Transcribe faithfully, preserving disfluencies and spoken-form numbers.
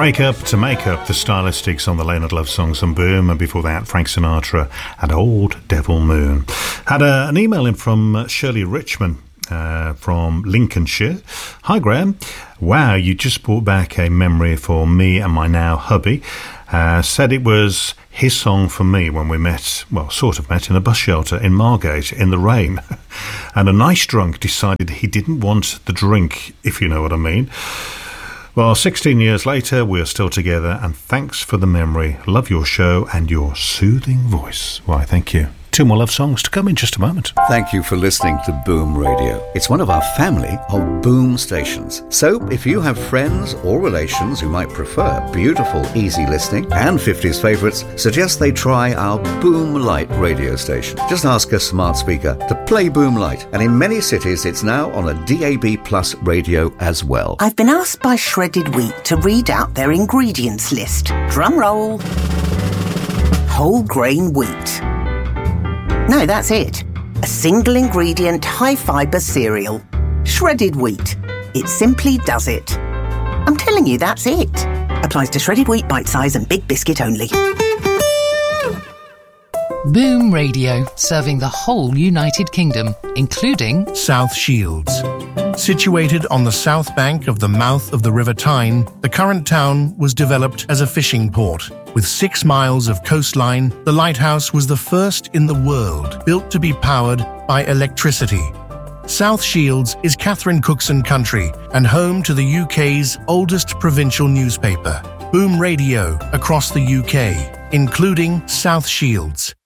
Break Up to Make Up, the stylistics on the Leonard Love songs on Boom, and before that Frank Sinatra and Old Devil Moon. Had a, an email in from Shirley Richmond uh, from Lincolnshire. Hi Graham, wow, you just brought back a memory for me and my now hubby. Uh, said it was his song for me when we met, well, sort of met in a bus shelter in Margate in the rain. And a nice drunk decided he didn't want the drink, if you know what I mean. Well, sixteen years later, we're still together, and thanks for the memory. Love your show and your soothing voice. Why, thank you. Two more love songs to come in just a moment. Thank you for listening to Boom Radio. It's one of our family of Boom stations. So if you have friends or relations who might prefer beautiful, easy listening and fifties favourites, suggest they try our Boom Light radio station. Just ask a smart speaker to play Boom Light, and in many cities it's now on a D A B Plus radio as well. I've been asked by Shredded Wheat to read out their ingredients list. Drum roll. Whole grain wheat. No, that's it. A single ingredient, high fibre cereal. Shredded wheat. It simply does it. I'm telling you, that's it. Applies to shredded wheat, bite size and big biscuit only. Boom Radio, serving the whole United Kingdom, including South Shields. Situated on the south bank of the mouth of the River Tyne, the current town was developed as a fishing port. With six miles of coastline, the lighthouse was the first in the world built to be powered by electricity. South Shields is Catherine Cookson country and home to the U K's oldest provincial newspaper, Boom Radio, across the U K, including South Shields.